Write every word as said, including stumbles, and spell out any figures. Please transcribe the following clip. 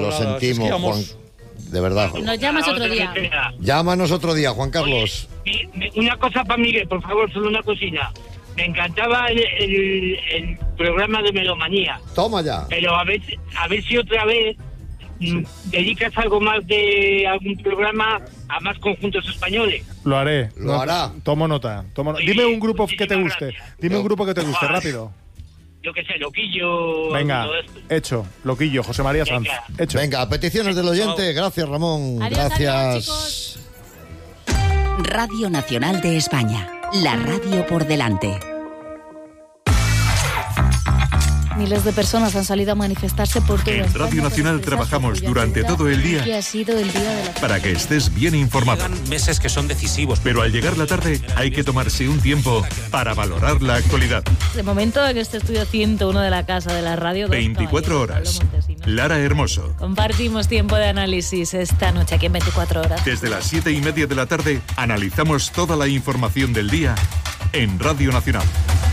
Lo nada, sentimos, es que vamos... Juan. De verdad. Nos llamas otro día. Llámanos otro día, Juan Carlos. Oye, mi- mi- una cosa para Miguel, por favor, solo una cosilla. Me encantaba el, el, el programa de Melomanía. Toma ya. Pero a ver, a ver si otra vez mm, dedicas algo más de algún programa a más conjuntos españoles. Lo haré. Lo No- hará. Tomo nota. Tomo no- Dime un grupo que te guste. Dime un grupo que te guste, rápido. Yo qué sé, Loquillo... Venga, todo esto. hecho. Loquillo, José María Sanz. Venga. Hecho. Venga, peticiones del oyente. Gracias, Ramón. Adiós, Gracias. adiós, chicos. Radio Nacional de España. La radio por delante. Miles de personas han salido a manifestarse por toda En España Radio por Nacional expresar trabajamos su durante solidaridad todo el día que ha sido el día de la... para que estés bien informado. Llegan meses que son decisivos. Pero al llegar la tarde hay que tomarse un tiempo para valorar la actualidad. De momento en este estudio ciento uno de la Casa de la Radio. dos veinticuatro caballeros, horas. Pablo Montesinos. Lara Hermoso. Compartimos tiempo de análisis esta noche aquí en veinticuatro horas. Desde las siete y media de la tarde analizamos toda la información del día en Radio Nacional.